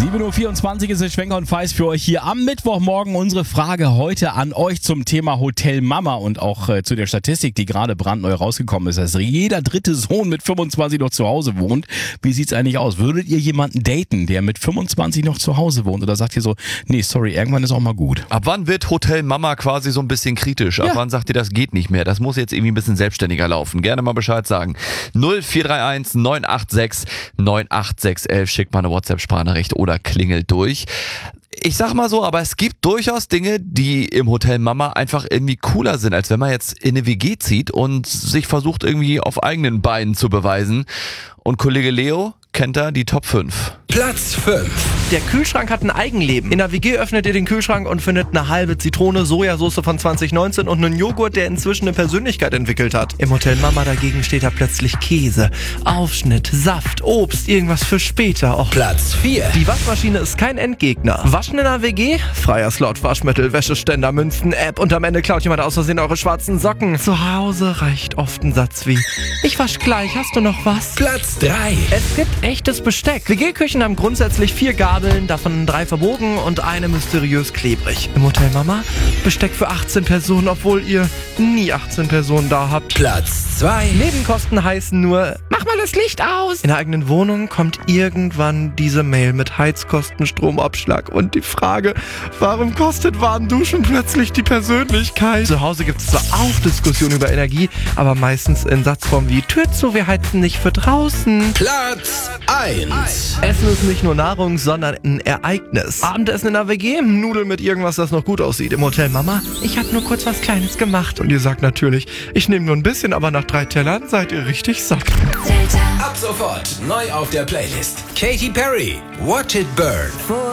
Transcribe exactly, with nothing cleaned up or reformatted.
sieben Uhr vierundzwanzig ist es, Schwenker und Feist für euch hier am Mittwochmorgen. Unsere Frage heute an euch zum Thema Hotel Mama und auch äh, zu der Statistik, die gerade brandneu rausgekommen ist, dass jeder dritte Sohn mit fünfundzwanzig noch zu Hause wohnt. Wie sieht's eigentlich aus? Würdet ihr jemanden daten, der mit fünfundzwanzig noch zu Hause wohnt? Oder sagt ihr so, nee, sorry, irgendwann ist auch mal gut? Ab wann wird Hotel Mama quasi so ein bisschen kritisch? Ab Ja. wann sagt ihr, das geht nicht mehr? Das muss jetzt irgendwie ein bisschen selbstständiger laufen. Gerne mal Bescheid sagen. null vier drei eins neun acht sechs neun acht sechs eins. Schickt mal eine WhatsApp-Sprachnachricht oder klingelt durch. Ich sag mal so, aber es gibt durchaus Dinge, die im Hotel Mama einfach irgendwie cooler sind, als wenn man jetzt in eine W G zieht und sich versucht irgendwie auf eigenen Beinen zu beweisen. Und Kollege Leo kennt da die Top fünf. Platz fünf. Der Kühlschrank hat ein Eigenleben. In der W G öffnet ihr den Kühlschrank und findet eine halbe Zitrone, Sojasauce von zwanzig neunzehn und einen Joghurt, der inzwischen eine Persönlichkeit entwickelt hat. Im Hotel Mama dagegen steht da plötzlich Käse, Aufschnitt, Saft, Obst, irgendwas für später. Och. Platz vier. Die Waschmaschine ist kein Endgegner. Waschen in der W G? Freier Slot, Waschmittel, Wäscheständer, Münzen, App und am Ende klaut jemand aus Versehen eure schwarzen Socken. Zu Hause reicht oft ein Satz wie: Ich wasch gleich, hast du noch was? Platz drei. Es gibt echtes Besteck. W G-Küchen haben grundsätzlich vier Gabeln, davon drei verbogen und eine mysteriös klebrig. Im Hotel Mama Besteck für achtzehn Personen, obwohl ihr nie achtzehn Personen da habt. Platz zwei. Nebenkosten heißen nur: Mach mal das Licht aus. In der eigenen Wohnung kommt irgendwann diese Mail mit Heizkosten, Stromabschlag und die Frage, warum kostet Warmduschen plötzlich die Persönlichkeit? Zu Hause gibt es zwar auch Diskussionen über Energie, aber meistens in Satzform wie: Tür zu, wir heizen nicht für draußen. Platz eins. Essen ist nicht nur Nahrung, sondern ein Ereignis. Abendessen in der W G, Nudeln mit irgendwas, das noch gut aussieht. Im Hotel Mama, ich hab nur kurz was Kleines gemacht. Und ihr sagt natürlich, ich nehme nur ein bisschen, aber nach drei Tellern seid ihr richtig satt. Ab sofort neu auf der Playlist. Katy Perry, Watch It Burn.